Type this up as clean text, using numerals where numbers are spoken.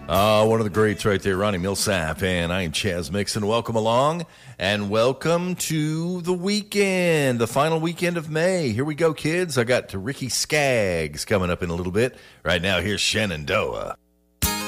One of the greats right there, Ronnie Millsap, and I am Chaz Mixon. Welcome along, and welcome to the weekend, the final weekend of May. Here we go, kids. I got to Ricky Skaggs coming up in a little bit. Right now, here's Shenandoah.